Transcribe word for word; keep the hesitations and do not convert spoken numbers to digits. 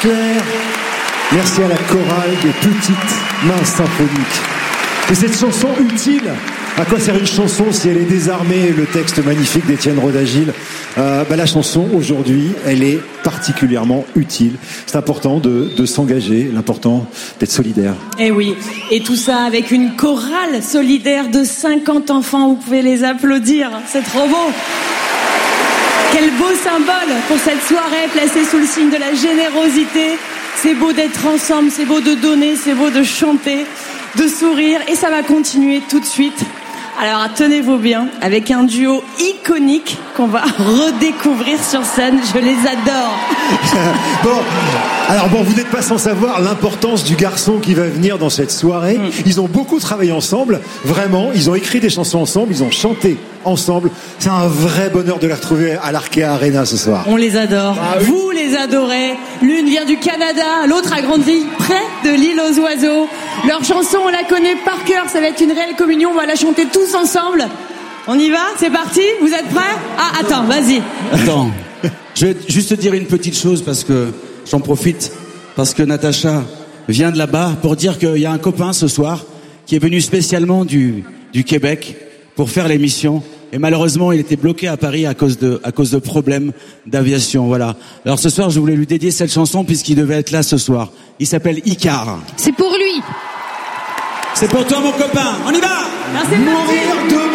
Claire. Merci à la chorale des petites mains symphoniques. Et cette chanson utile, à quoi sert une chanson si elle est désarmée? Le texte magnifique d'Étienne Rodagil. Euh, bah, la chanson, aujourd'hui, elle est particulièrement utile. C'est important de, de s'engager, l'important d'être solidaire. Et oui, et tout ça avec une chorale solidaire de cinquante enfants. Vous pouvez les applaudir, c'est trop beau. Quel beau symbole pour cette soirée placée sous le signe de la générosité. C'est beau d'être ensemble, c'est beau de donner, c'est beau de chanter, de sourire, et ça va continuer tout de suite. Alors tenez-vous bien, avec un duo iconique qu'on va redécouvrir sur scène. Je les adore. Bon, alors bon, vous n'êtes pas sans savoir l'importance du garçon qui va venir dans cette soirée. Mm. Ils ont beaucoup travaillé ensemble, vraiment. Ils ont écrit des chansons ensemble, ils ont chanté ensemble. C'est un vrai bonheur de les retrouver à l'Arkea Arena ce soir. On les adore. Ah, oui. Vous les adorez. L'une vient du Canada, l'autre a grandi près de l'île aux oiseaux. Leur chanson, on la connaît par cœur. Ça va être une réelle communion. On va la chanter tous ensemble. On y va? C'est parti? Vous êtes prêts? Ah, attends, vas-y. Attends. Je vais juste te dire une petite chose parce que j'en profite. Parce que Natacha vient de là-bas pour dire qu'il y a un copain ce soir qui est venu spécialement du, du Québec pour faire l'émission. Et malheureusement, il était bloqué à Paris à cause de, à cause de problèmes d'aviation. Voilà. Alors ce soir, je voulais lui dédier cette chanson puisqu'il devait être là ce soir. Il s'appelle Icar. C'est pour lui. C'est pour toi, mon copain. On y va. Merci. Mourir de